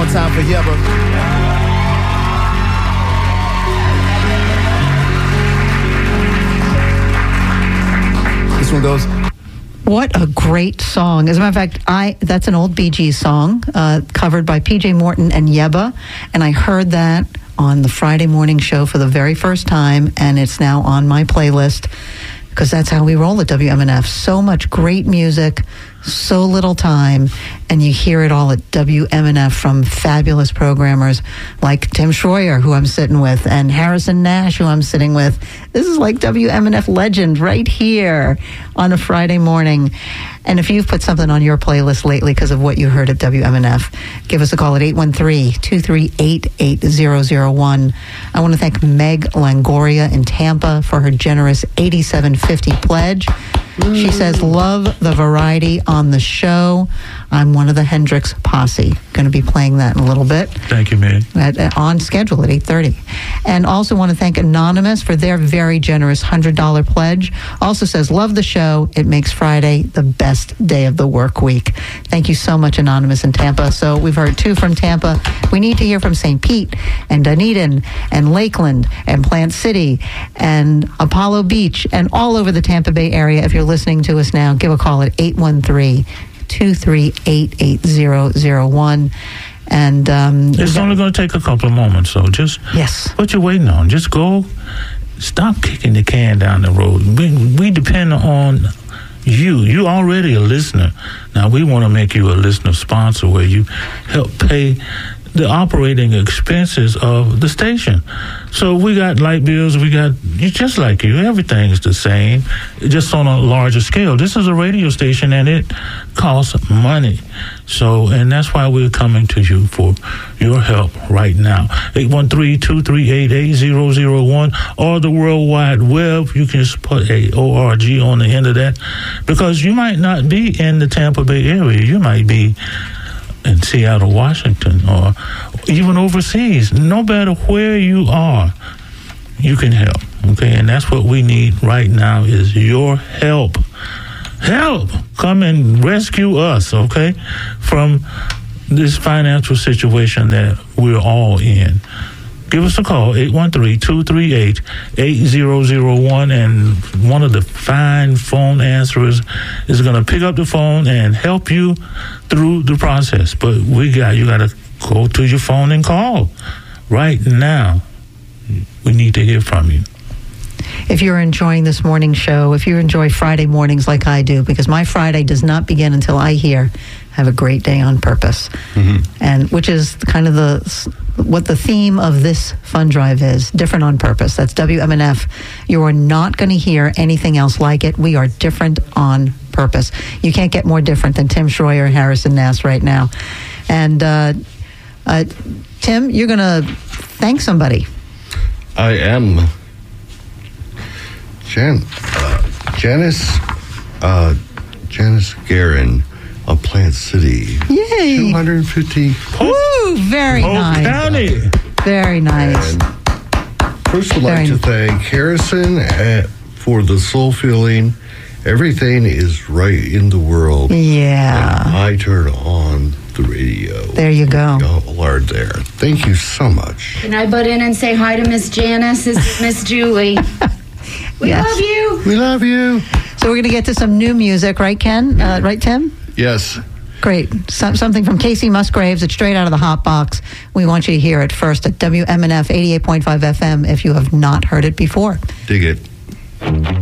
One time for Yeba. This one goes. What a great song. As a matter of fact, that's an old Bee Gees song covered by P.J. Morton and Yeba, and I heard that on the Friday morning show for the very first time, and it's now on my playlist because that's how we roll at WMNF. So much great music, so little time, and you hear it all at WMNF from fabulous programmers like Tim Schroyer, who I'm sitting with, and Harrison Nash, who I'm sitting with. This is like WMNF legend right here on a Friday morning. And if you've put something on your playlist lately because of what you heard at WMNF, give us a call at 813-238-8001. I want to thank Meg Longoria in Tampa for her generous $87.50 pledge. She says, love the variety on the show. I'm one of the Hendrix posse. Going to be playing that in a little bit. Thank you, Meg. On schedule at 8:30. And also want to thank Anonymous for their very generous $100 pledge. Also says, love the show. It makes Friday the best day of the work week. Thank you so much, Anonymous in Tampa. So we've heard two from Tampa. We need to hear from St. Pete and Dunedin and Lakeland and Plant City and Apollo Beach and all over the Tampa Bay area. If you're listening to us now, give a call at 813-238-8001. And it's only going to take a couple of moments, so just what you're waiting on. Just go, stop kicking the can down the road. We depend on you. You're already a listener. Now we want to make you a listener sponsor where you help pay the operating expenses of the station. So we got light bills, we got, just like you, everything's the same, just on a larger scale. This is a radio station and it costs money. So, and that's why we're coming to you for your help right now. 813-238-8001 or the World Wide Web. You can just put a ORG on the end of that because you might not be in the Tampa Bay area. You might be in Seattle, Washington, or even overseas. No matter where you are, you can help, okay? And that's what we need right now is your help. Help! Come and rescue us, okay, from this financial situation that we're all in. Give us a call, 813-238-8001, and one of the fine phone answerers is going to pick up the phone and help you through the process. But you got to go to your phone and call right now. We need to hear from you. If you're enjoying this morning show, if you enjoy Friday mornings like I do, because my Friday does not begin until I hear "Have a Great Day on Purpose," and which is kind of what the theme of this fund drive is, different on purpose. That's WMNF. You are not going to hear anything else like it. We are different on purpose. You can't get more different than Tim Schroyer and Harrison Nass right now. And Tim, you're going to thank somebody. I am. Janice Guerin of Plant City. Yay! 250. Woo! Very nice. County. Very nice. And first, I'd like to thank Harrison for the soul feeling. Everything is right in the world. Yeah. And I turn on the radio. There you go. Y'all are there. Thank you so much. Can I butt in and say hi to Miss Janice? This is Miss Julie. We love you. We love you. So we're going to get to some new music, right, Ken? Right, Tim? Yes. Great. Something from Casey Musgraves. It's straight out of the hot box. We want you to hear it first at WMNF 88.5 FM if you have not heard it before. Dig it.